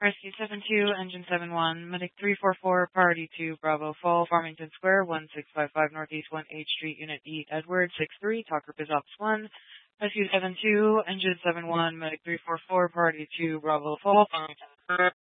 Rescue 72, Engine 71, Medic 344, Priority 2, Bravo Fall, Farmington Square, 1655 Northeast 1H Street, Unit E, Edward 63, Talker Biz Ops 1. Rescue 72, Engine 71, Medic 344, Priority 2, Bravo Fall, Farmington Square.